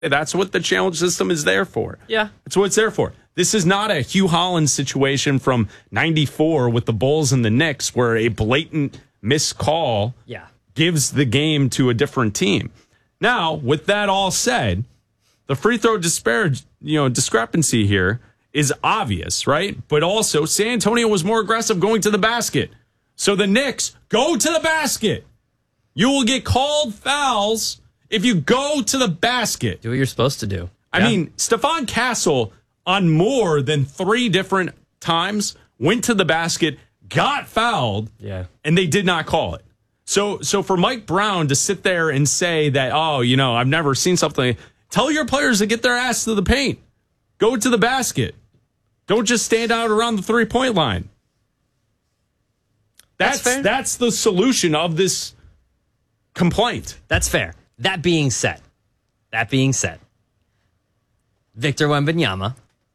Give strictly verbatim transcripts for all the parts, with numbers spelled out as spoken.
That's what the challenge system is there for. Yeah. That's what it's there for. This is not a Hugh Holland situation from ninety-four with the Bulls and the Knicks where a blatant missed call yeah. gives the game to a different team. Now, with that all said, the free throw disparage, you know, discrepancy here is obvious, right? But also, San Antonio was more aggressive going to the basket. So the Knicks, go to the basket. You will get called fouls if you go to the basket. Do what you're supposed to do. I yeah. mean, Stephon Castle on more than three different times went to the basket, got fouled, yeah. and they did not call it. So so for Mike Brown to sit there and say that, oh, you know, I've never seen something, tell your players to get their ass to the paint. Go to the basket. Don't just stand out around the three-point line. That's that's, fair. that's the solution of this complaint. That's fair. That being said, that being said, Victor Wembanyama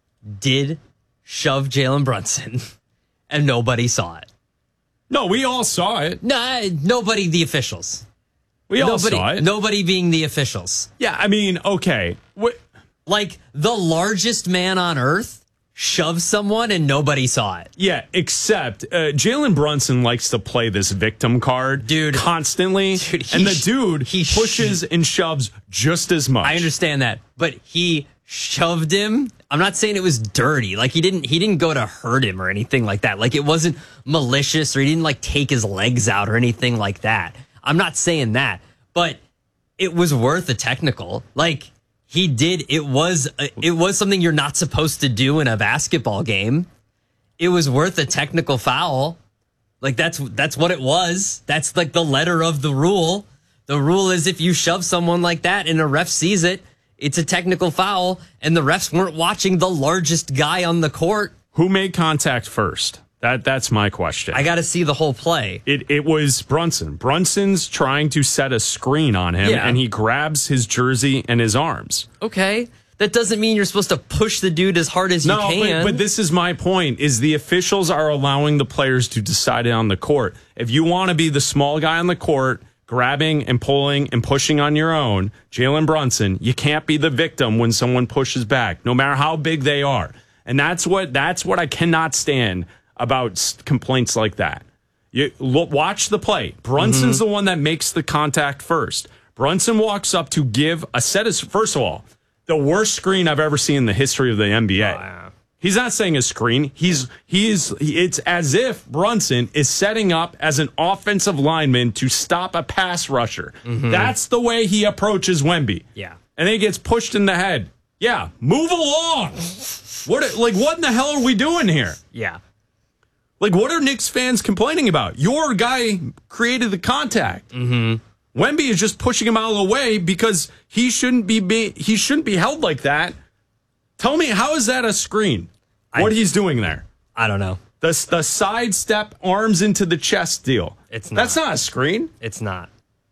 did shove Jalen Brunson, and nobody saw it. No, we all saw it. No, nobody, the officials. We all nobody, saw it. Nobody being the officials. Yeah, I mean, okay. What? Like, the largest man on earth shoved someone and nobody saw it. Yeah, except uh, Jalen Brunson likes to play this victim card dude, constantly. Dude, and the dude he pushes sh- and shoves just as much. I understand that, but he shoved him. I'm not saying it was dirty. Like, he didn't he didn't go to hurt him or anything like that. Like, it wasn't malicious, or he didn't like take his legs out or anything like that. I'm not saying that, but it was worth a technical. Like, he did. It was it was something you're not supposed to do in a basketball game. It was worth a technical foul. Like, that's that's what it was. That's like the letter of the rule. The rule is if you shove someone like that and a ref sees it, it's a technical foul, and the refs weren't watching the largest guy on the court. Who made contact first? That that's my question. I got to see the whole play. It it was Brunson. Brunson's trying to set a screen on him, yeah. and he grabs his jersey and his arms. Okay. That doesn't mean you're supposed to push the dude as hard as no, you can. But, but this is my point, is the officials are allowing the players to decide it on the court. If you want to be the small guy on the court, grabbing and pulling and pushing on your own, Jalen Brunson, you can't be the victim when someone pushes back, no matter how big they are. And that's what that's what I cannot stand about complaints like that. You look, watch the play. Brunson's mm-hmm. the one that makes the contact first. Brunson walks up to give a set of, first of all, the worst screen I've ever seen in the history of the N B A. Oh, yeah. He's not saying a screen. He's he's it's as if Brunson is setting up as an offensive lineman to stop a pass rusher. Mm-hmm. That's the way he approaches Wemby. Yeah. And then he gets pushed in the head. Yeah, move along. What like what in the hell are we doing here? Yeah. Like, what are Knicks fans complaining about? Your guy created the contact. Mm-hmm. Wemby is just pushing him out of the way because he shouldn't be, be he shouldn't be held like that. Tell me, how is that a screen? I, what he's doing there? I don't know. The the sidestep, arms into the chest deal. It's not. That's not a screen. It's not.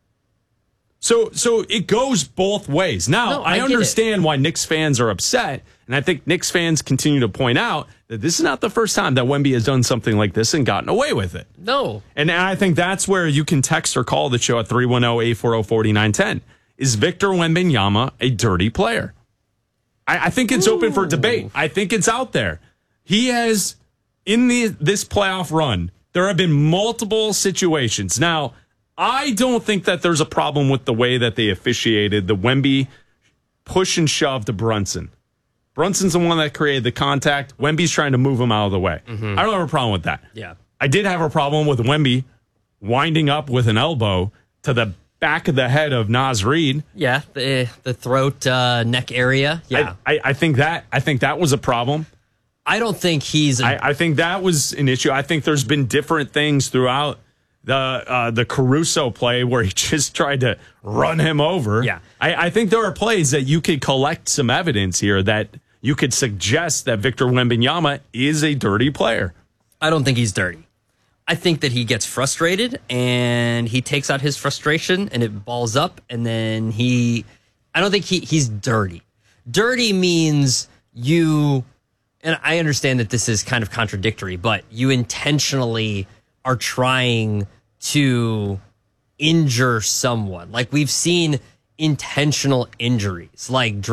So so it goes both ways. Now, no, I, I understand why Knicks fans are upset, and I think Knicks fans continue to point out that this is not the first time that Wemby has done something like this and gotten away with it. No. And I think that's where you can text or call the show at three one zero, eight four zero, four nine one zero. Is Victor Wembanyama a dirty player? I, I think it's Ooh. open for debate. I think it's out there. He has, in the this playoff run, there have been multiple situations. Now, I don't think that there's a problem with the way that they officiated the Wemby push and shove to Brunson. Brunson's the one that created the contact. Wemby's trying to move him out of the way. Mm-hmm. I don't have a problem with that. Yeah. I did have a problem with Wemby winding up with an elbow to the back of the head of Naz Reid. Yeah, the the throat, uh, neck area. Yeah. I, I, I think that I think that was a problem. I don't think he's... A- I, I think that was an issue. I think there's been different things throughout the uh, the Caruso play where he just tried to run him over. Yeah. I, I think there are plays that you could collect some evidence here that you could suggest that Victor Wembanyama is a dirty player. I don't think he's dirty. I think that he gets frustrated and he takes out his frustration and it balls up, and then he... I don't think he, he's dirty. Dirty means you... And I understand that this is kind of contradictory, but you intentionally are trying to injure someone. Like we've seen intentional injuries, like